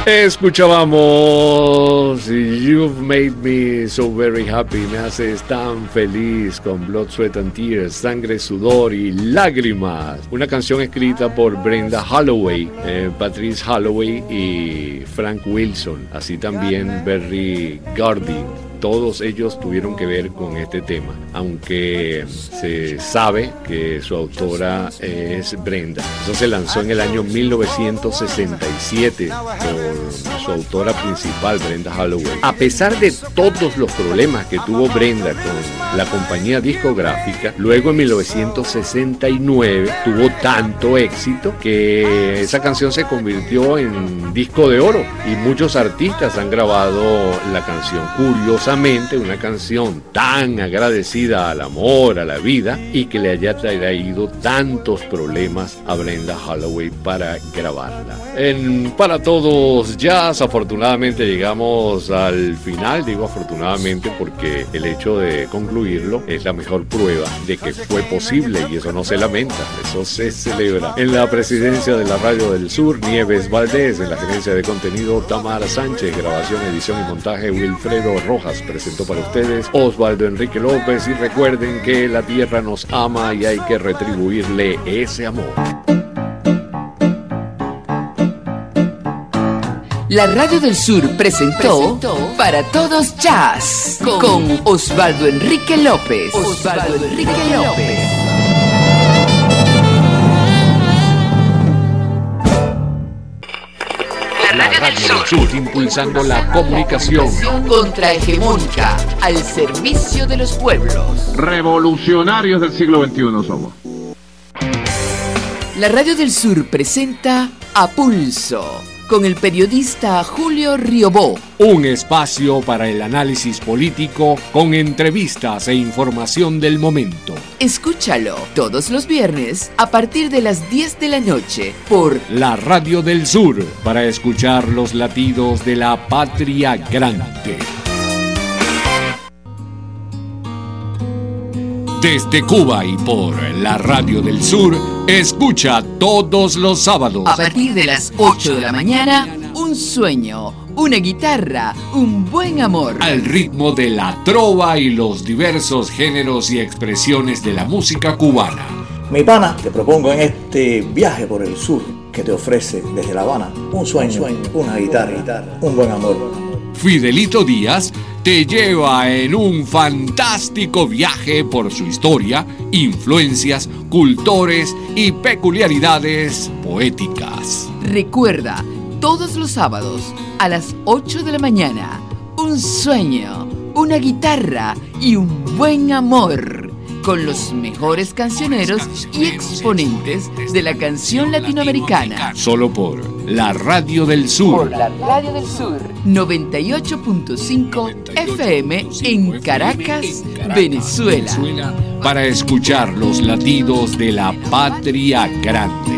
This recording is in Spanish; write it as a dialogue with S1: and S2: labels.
S1: Escuchábamos You've Made Me So Very Happy, me haces tan feliz, con Blood, Sweat and Tears, Sangre, Sudor y Lágrimas. Una canción escrita por Brenda Holloway, Patrice Holloway y Frank Wilson, así también Berry Gordy. Todos ellos tuvieron que ver con este tema, aunque se sabe que su autora es Brenda. Eso se lanzó en el año 1967 por su autora principal, Brenda Holloway. A pesar de todos los problemas que tuvo Brenda con la compañía discográfica, luego en 1969 tuvo tanto éxito que esa canción se convirtió en disco de oro y muchos artistas han grabado la canción. Curiosamente, una canción tan agradecida al amor, a la vida, y que le haya traído tantos problemas a Brenda Holloway para grabarla. Para Todos Jazz, afortunadamente llegamos al final. Digo afortunadamente porque el hecho de concluirlo es la mejor prueba de que fue posible, y eso no se lamenta, eso se celebra. En la presidencia de la Radio del Sur, Nieves Valdés. En la gerencia de contenido, Tamara Sánchez. Grabación, edición y montaje, Wilfredo Rojas. Presentó para ustedes Osvaldo Enrique López, y recuerden que la tierra nos ama y hay que retribuirle ese amor.
S2: La Radio del Sur presentó Para Todos Jazz con Osvaldo Enrique López. Osvaldo Enrique López.
S1: La Radio del Sur, impulsando la comunicación
S2: contrahegemónica al servicio de los pueblos.
S3: Revolucionarios del siglo XXI somos.
S2: La Radio del Sur presenta A Pulso, con el periodista Julio Riobó.
S1: Un espacio para el análisis político con entrevistas e información del momento.
S2: Escúchalo todos los viernes a partir de las 10 de la noche por
S1: la Radio del Sur, para escuchar los latidos de la patria grande. Desde Cuba y por la Radio del Sur, escucha todos los sábados
S2: a partir de las 8 de la mañana, un sueño, una guitarra, un buen amor.
S1: Al ritmo de la trova y los diversos géneros y expresiones de la música cubana.
S4: Mi pana, te propongo en este viaje por el sur que te ofrece desde La Habana un sueño, una guitarra, un buen amor.
S1: Fidelito Díaz te lleva en un fantástico viaje por su historia, influencias, cultores y peculiaridades poéticas.
S2: Recuerda, todos los sábados a las 8 de la mañana, un sueño, una guitarra y un buen amor, con los mejores cancioneros y exponentes de la canción latinoamericana.
S1: Solo por la Radio del Sur.
S2: Por la Radio del Sur. 98.5 FM en Caracas, Venezuela.
S1: Para escuchar los latidos de la patria grande.